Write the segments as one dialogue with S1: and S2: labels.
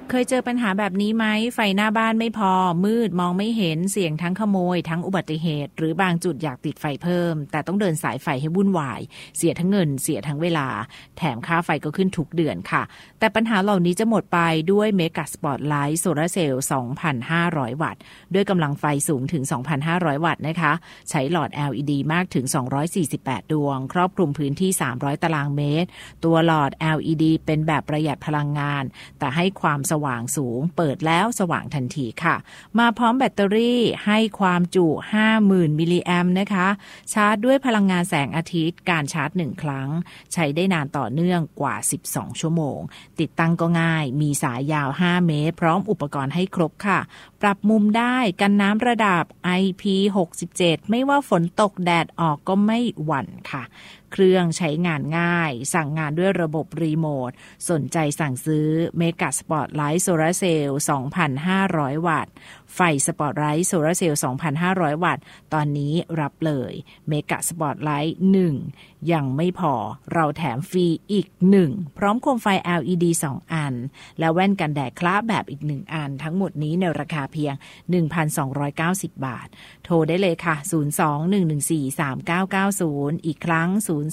S1: เคยเจอปัญหาแบบนี้ไหมไฟหน้าบ้านไม่พอมืดมองไม่เห็นเสี่ยงทั้งขโมยทั้งอุบัติเหตุหรือบางจุดอยากติดไฟเพิ่มแต่ต้องเดินสายไฟให้วุ่นวายเสียทั้งเงินเสียทั้งเวลาแถมค่าไฟก็ขึ้นทุกเดือนค่ะแต่ปัญหาเหล่านี้จะหมดไปด้วยเมกะสปอตไลท์โซลาร์เซลล์ 2,500 วัตต์ด้วยกำลังไฟสูงถึง 2,500 วัตต์นะคะใช้หลอด LED มากถึง248ดวงครอบคลุมพื้นที่300ตารางเมตรตัวหลอด LED เป็นแบบประหยัดพลังงานแต่ให้ความสว่างสูงเปิดแล้วสว่างทันทีค่ะมาพร้อมแบตเตอรี่ให้ความจุ 50,000 มิลลิแอมป์นะคะชาร์จด้วยพลังงานแสงอาทิตย์การชาร์จ1ครั้งใช้ได้นานต่อเนื่องกว่า12ชั่วโมงติดตั้งก็ง่ายมีสายยาว5เมตรพร้อมอุปกรณ์ให้ครบค่ะปรับมุมได้กันน้ำระดับ IP67 ไม่ว่าฝนตกแดดออกก็ไม่หวั่นค่ะเครื่องใช้งานง่ายสั่งงานด้วยระบบรีโมทสนใจสั่งซื้อเมกะสปอตไลท์โซลาร์เซลล์ 2,500 วัตต์ไฟสปอตไลท์โซลาร์เซลล์ 2,500 วัตต์ตอนนี้รับเลยเมกะสปอตไลท์1ยังไม่พอเราแถมฟรีอีก1พร้อมโคมไฟ LED 2 อันและแว่นกันแดดคล้าแบบอีก1อันทั้งหมดนี้ในราคาเพียง 1,290 บาทโทรได้เลยค่ะ 02-114-3990 อีกครั้ง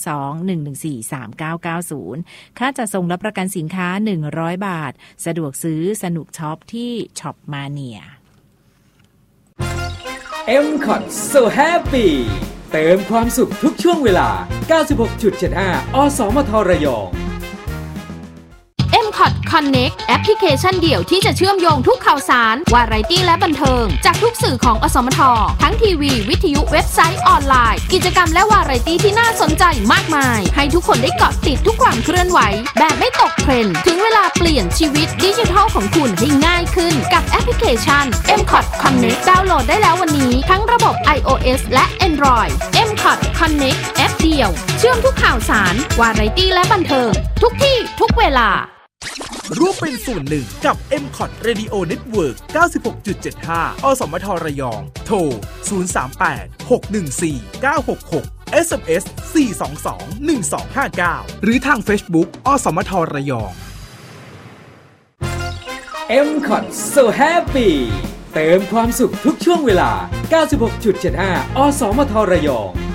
S1: 02-114-3990 ค่าจัดส่งรับประกันสินค้า100 บาทสะดวกซื้อสนุกช็อปที่ช็อปมาเนีย
S2: MCOT So Happy เติมความสุขทุกช่วงเวลา 96.75 อสมทระยอง
S3: MCOT Connect แอปพลิเคชันเดี่ยวที่จะเชื่อมโยงทุกข่าวสารวาไรตี้และบันเทิงจากทุกสื่อของอสมททั้งทีวีวิทยุเว็บไซต์ออนไลน์กิจกรรมและวาไรตี้ที่น่าสนใจมากมายให้ทุกคนได้เกาะติดทุกความเคลื่อนไหวแบบไม่ตกเทรนด์ถึงเวลาเปลี่ยนชีวิตดิจิทัลของคุณให้ง่ายขึ้นกับแอปพลิเคชัน MCOT Connect ดาวน์โหลดได้แล้ววันนี้ทั้งระบบ iOS และ Android MCOT Connect แอปเดียวเชื่อมทุกข่าวสารวาไรตี้และบันเทิงทุกที่ทุกเวลา
S4: ร่วมเป็นส่วนหนึ่งกับ MCOT Radio Network 96.75 อสมทระยองโทร 038-614-966 SMS 422-1259 หรือทาง Facebook อสมทระยอง
S2: MCOT So Happy เติมความสุขทุกช่วงเวลา 96.75 อสมทระยอง